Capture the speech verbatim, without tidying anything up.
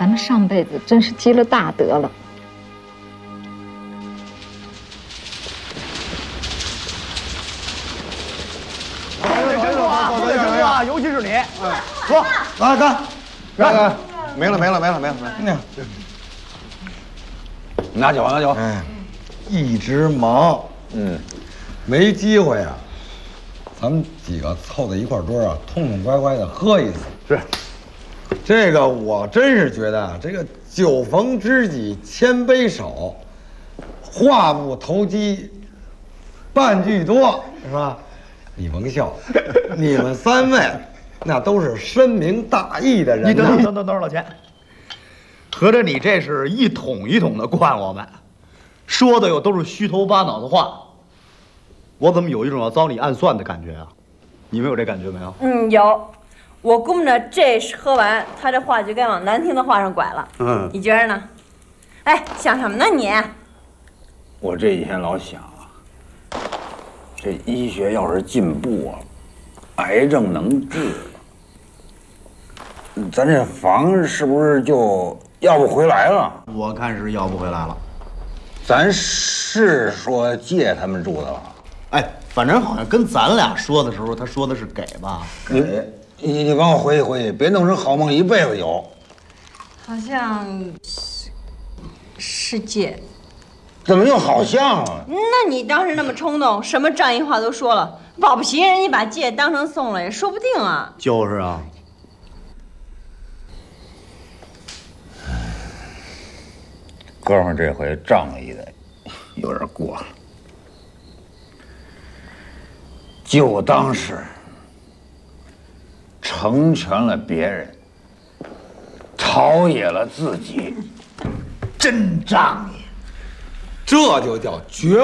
咱们上辈子真是积了大德了。 多得生啊，尤其是你。说， 来干，干干，没了没了没了没了没了。 拿酒拿酒。 哎，一直忙， 嗯， 没机会啊。咱们几个凑在一块桌啊，痛痛快快的喝一次。 是， 这个我真是觉得啊，这个酒逢知己千杯少，话不投机半句多，是吧？你甭笑，你们三位那都是深明大义的人。 你等等等等等，老钱，合着你这是一桶一桶的灌我们，说的又都是虚头巴脑的话，我怎么有一种要遭你暗算的感觉啊？你们有这感觉没有？ 嗯，有。我估摸着这喝完，他这话就该往难听的话上拐了。 嗯， 你觉着呢？哎，想什么呢你？ 我这几天老想啊，这医学要是进步啊，癌症能治了，咱这房是不是就要不回来了？ 我看是要不回来了。 咱是说借他们住的吧？ 哎，反正好像跟咱俩说的时候，他说的是给吧？ 你你你帮我回忆回忆，别弄成好梦一辈子有。 好像是是借。 怎么又好像了？ 那你当时那么冲动，什么仗义话都说了，保不齐人家把借当成送了，也说不定啊。 就是啊。 哥们儿这回仗义的有点过了，就当是成全了别人，陶冶了自己， 真仗义。 这就叫绝